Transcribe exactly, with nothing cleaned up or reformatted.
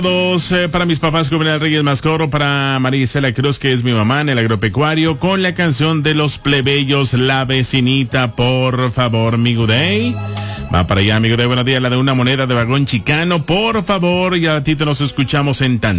Dos, eh, para mis papás, Juvenal Reyes Mascoro, para Marisela Cruz, que es mi mamá en el agropecuario, con la canción de los plebeyos, La Vecinita, por favor, mi Gudey. Va para allá, amigo de buenos días, la de una moneda de vagón chicano, por favor, y a ti te nos escuchamos en tan